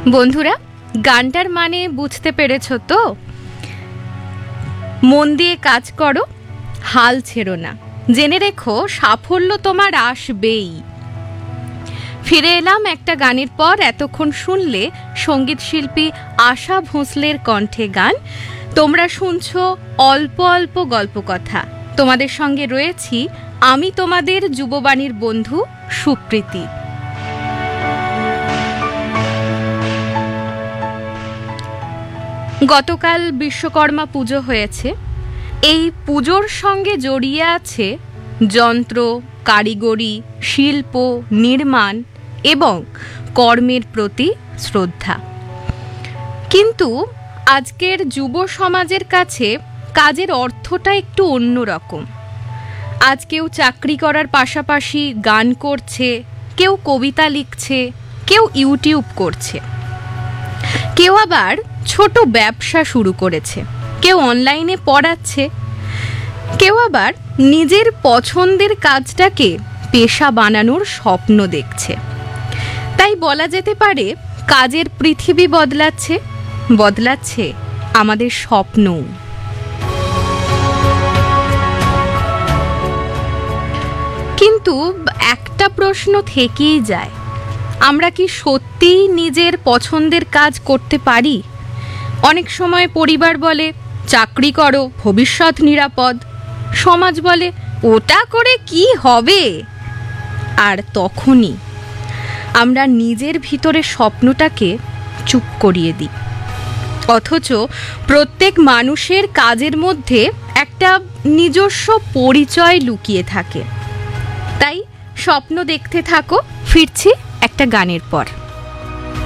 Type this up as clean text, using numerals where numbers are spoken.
বন্ধুরা, গানটার মানে বুঝতে পেরেছো তো? মন দিয়ে কাজ করো, হাল ছেড়ো না, জেনে রেখো সাফল্য তোমার আসবেই। ফিরে এলাম একটা গানের পর। এতক্ষণ শুনলে সঙ্গীত শিল্পী আশা ভোঁসলের কণ্ঠে গান। তোমরা শুনছো অল্প অল্প গল্প কথা। তোমাদের সঙ্গে রয়েছি আমি, তোমাদের যুববাণীর বন্ধু সুপ্রীতি। গতকাল বিশ্বকর্মা পুজো হয়েছে। এই পুজোর সঙ্গে জড়িয়ে আছে যন্ত্র, কারিগরি, শিল্প, নির্মাণ এবং কর্মের প্রতি শ্রদ্ধা। কিন্তু আজকের যুব সমাজের কাছে কাজের অর্থটা একটু অন্যরকম। আজ কেউ চাকরি করার পাশাপাশি গান করছে, কেউ কবিতা লিখছে, কেউ ইউটিউব করছে, কেউ আবার ছোট ব্যবসা শুরু করেছে, কেউ অনলাইনে পড়াচ্ছে, কেউ আবার নিজের পছন্দের কাজটাকে পেশা বানানোর স্বপ্ন দেখছে। তাই বলা যেতে পারে কাজের পৃথিবী বদলাচ্ছে, বদলাচ্ছে আমাদের স্বপ্ন। কিন্তু একটা প্রশ্ন থেকেই যায়, আমরা কি সত্যিই নিজের পছন্দের কাজ করতে পারি? অনেক সময় পরিবার বলে চাকরি করো, ভবিষ্যৎ নিরাপদ। সমাজ বলে ওটা করে কি হবে। আর তখনই আমরা নিজের ভিতরে স্বপ্নটাকে চুপ করিয়ে দিই। অথচ প্রত্যেক মানুষের কাজের মধ্যে একটা নিজস্ব পরিচয় লুকিয়ে থাকে। তাই স্বপ্ন দেখতে থাকো। ফিরছি একটা গানের পর।